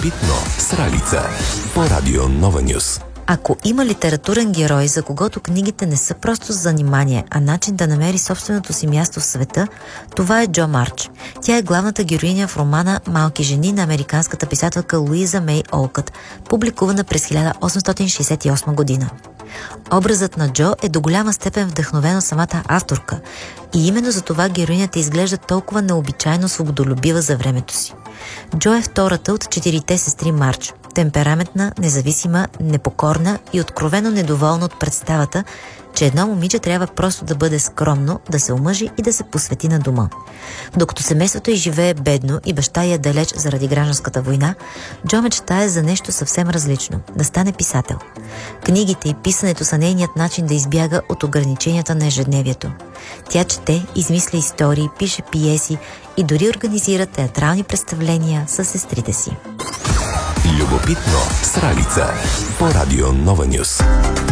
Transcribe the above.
Любопитно с Ралица по Радио Нова Нюс. Ако има литературен герой, за когото книгите не са просто занимание, а начин да намери собственото си място в света, това е Джо Марч. Тя е главната героиня в романа «Малки жени» на американската писателка Луиза Мей Олкът, публикувана през 1868 година. Образът на Джо е до голяма степен вдъхновен от самата авторка и именно за това героинята изглежда толкова необичайно свободолюбива за времето си. Джо е втората от 4 сестри Марч. Темпераментна, независима, непокорна и откровено недоволна от представата, че едно момиче трябва просто да бъде скромно, да се омъжи и да се посвети на дома. Докато семейството й живее бедно и баща й е далеч заради гражданската война, Джо мечтае за нещо съвсем различно – да стане писател. Книгите и писането са нейният начин да избяга от ограниченията на ежедневието. Тя чете, измисля истории, пише пиеси и дори организира театрални представления със сестрите си. Любопитно с Ралица по Радио Нова Нюс.